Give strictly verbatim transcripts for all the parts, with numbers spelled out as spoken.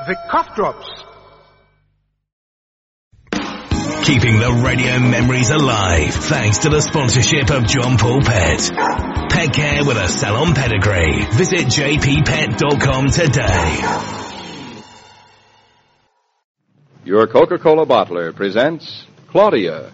Vic Cough Drops. Keeping the radio memories alive thanks to the sponsorship of John Paul Pet. Pet care with a salon pedigree. Visit j p pet dot com today. Your Coca-Cola bottler presents Claudia.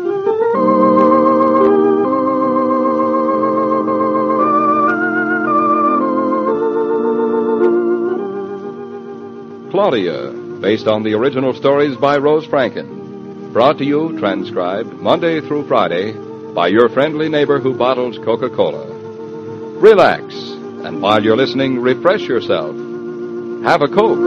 Claudia, based on the original stories by Rose Franken. Brought to you, transcribed, Monday through Friday, by your friendly neighbor who bottles Coca-Cola. Relax, and while you're listening, refresh yourself. Have a Coke.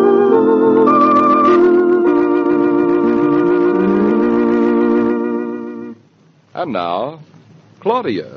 And now, Claudia.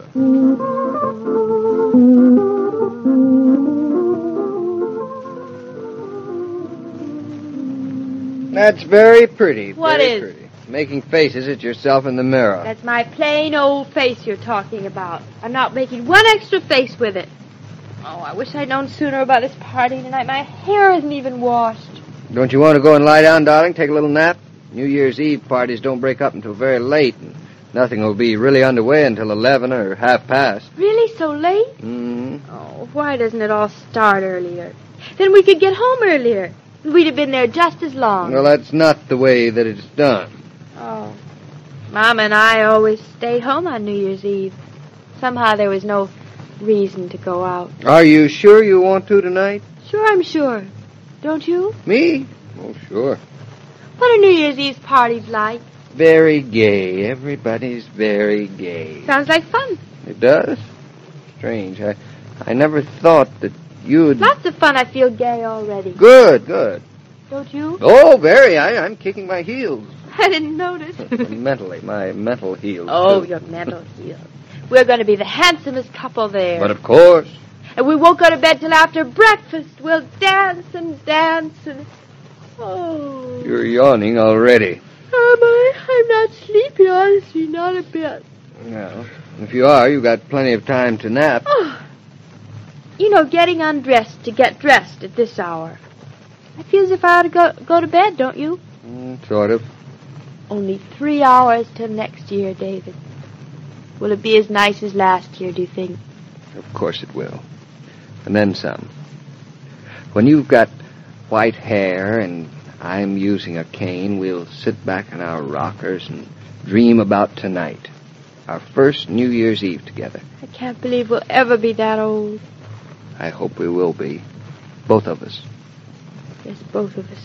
That's very pretty. What very is? Pretty. Making faces at yourself in the mirror. That's my plain old face you're talking about. I'm not making one extra face with it. Oh, I wish I'd known sooner about this party tonight. My hair isn't even washed. Don't you want to go and lie down, darling? Take a little nap? New Year's Eve parties don't break up until very late, and nothing will be really underway until eleven or half past. Really, so late? Mm-hmm. Oh, why doesn't it all start earlier? Then we could get home earlier. We'd have been there just as long. Well, that's not the way that it's done. Oh. Mom and I always stayed home on New Year's Eve. Somehow there was no reason to go out. Are you sure you want to tonight? Sure, I'm sure. Don't you? Me? Oh, sure. What are New Year's Eve parties like? Very gay. Everybody's very gay. Sounds like fun. It does? Strange. I, I never thought that you'd... Lots of fun. I feel gay already. Good, good. Don't you? Oh, very. I, I'm kicking my heels. I didn't notice. Mentally, my mental heels. Oh, too. your mental heels. We're going to be the handsomest couple there. But of course. And we won't go to bed till after breakfast. We'll dance and dance and... Oh. You're yawning already. Am I? I'm not sleepy, honestly, not a bit. Well, if you are, you've got plenty of time to nap. Oh. You know, getting undressed to get dressed at this hour. I feel as if I ought to go, go to bed, don't you? Mm, sort of. Only three hours till next year, David. Will it be as nice as last year, do you think? Of course it will. And then some. When you've got white hair and I'm using a cane, we'll sit back in our rockers and dream about tonight. Our first New Year's Eve together. I can't believe we'll ever be that old. I hope we will be. Both of us. Yes, both of us.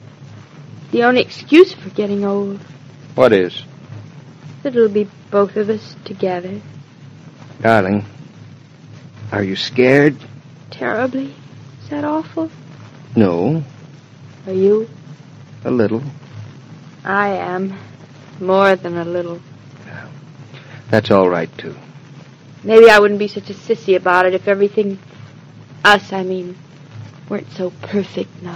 The only excuse for getting old. What is? That it'll be both of us together. Darling, are you scared? Terribly. Is that awful? No. Are you? A little. I am. More than a little. That's all right, too. Maybe I wouldn't be such a sissy about it if everything... Us, I mean, weren't so perfect now.